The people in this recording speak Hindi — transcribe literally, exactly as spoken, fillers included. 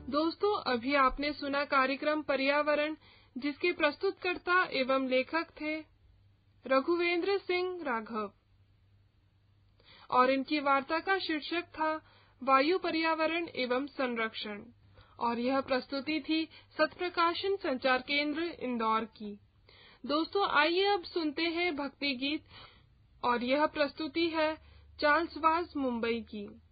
दोस्तों, अभी आपने सुना कार्यक्रम पर्यावरण, जिसके प्रस्तुतकर्ता एवं लेखक थे रघुवेंद्र सिंह राघव, और इनकी वार्ता का शीर्षक था वायु पर्यावरण एवं संरक्षण, और यह प्रस्तुति थी सत्प्रकाशन संचार केंद्र इंदौर की। दोस्तों, आइए अब सुनते हैं भक्ति गीत, और यह प्रस्तुति है चार्ल्स वाज मुंबई की।